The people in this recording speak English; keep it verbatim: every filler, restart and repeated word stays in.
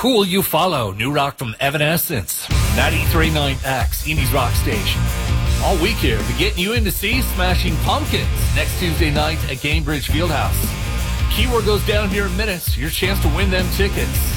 Cool You Follow, new rock from Evanescence. ninety-three point nine X, Indies Rock Station. All week here, to getting you in to see Smashing Pumpkins next Tuesday night at Gamebridge Fieldhouse. Keyword goes down here in minutes. Your chance to win them tickets.